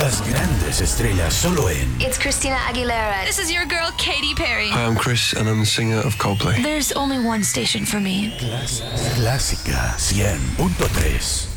Las grandes estrellas solo en... It's Christina Aguilera. This is your girl, Katy Perry. Hi, I'm Chris, and I'm the singer of Coldplay. There's only one station for me. Clásica 100.3.